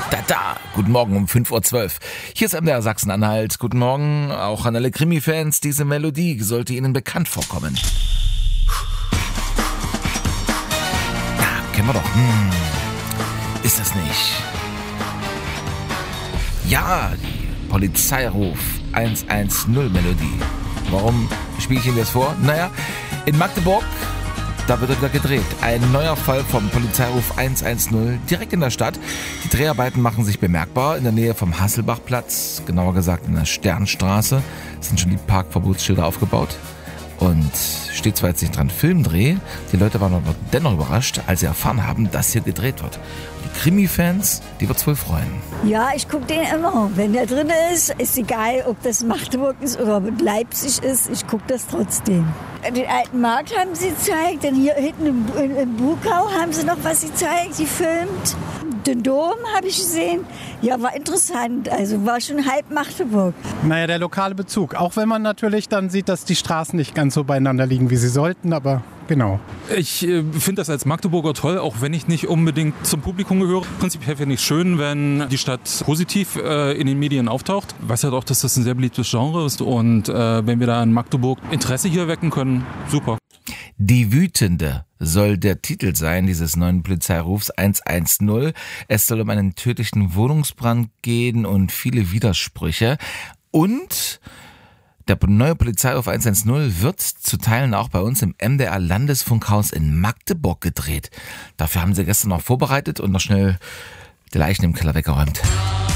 Guten Morgen um 5.12 Uhr. Hier ist MDR Sachsen-Anhalt. Guten Morgen auch an alle Krimi-Fans. Diese Melodie sollte Ihnen bekannt vorkommen. Ja, kennen wir doch. Ist das nicht? Ja, die Polizeiruf 110-Melodie. Warum spiele ich Ihnen das vor? Naja, in Magdeburg, da wird wieder gedreht. Ein neuer Fall vom Polizeiruf 110, direkt in der Stadt. Die Dreharbeiten machen sich bemerkbar in der Nähe vom Hasselbachplatz, genauer gesagt in der Sternstraße. Sind schon die Parkverbotsschilder aufgebaut. Und steht zwar jetzt nicht dran Filmdreh, die Leute waren aber dennoch überrascht, als sie erfahren haben, dass hier gedreht wird. Die Krimi-Fans, die wird's wohl freuen. Ja, ich gucke den immer. Wenn der drin ist egal, ob das Magdeburg ist oder mit Leipzig ist, ich gucke das trotzdem. Den alten Markt haben sie gezeigt, dann hier hinten im Bukau haben sie noch was gezeigt, gefilmt. Den Dom habe ich gesehen. Ja, war interessant. Also war schon halb Magdeburg. Naja, der lokale Bezug. Auch wenn man natürlich dann sieht, dass die Straßen nicht ganz so beieinander liegen, wie sie sollten, aber genau. Ich finde das als Magdeburger toll, auch wenn ich nicht unbedingt zum Publikum gehöre. Prinzipiell finde ich es schön, wenn die Stadt positiv in den Medien auftaucht. Ich weiß halt auch, dass das ein sehr beliebtes Genre ist und wenn wir da in Magdeburg Interesse hier wecken können, super. Die Wütende soll der Titel sein dieses neuen Polizeirufs 110. Es soll um einen tödlichen Wohnungsbrand gehen und viele Widersprüche. Und der neue Polizeiruf 110 wird zu Teilen auch bei uns im MDR Landesfunkhaus in Magdeburg gedreht. Dafür haben sie gestern noch vorbereitet und noch schnell die Leichen im Keller weggeräumt.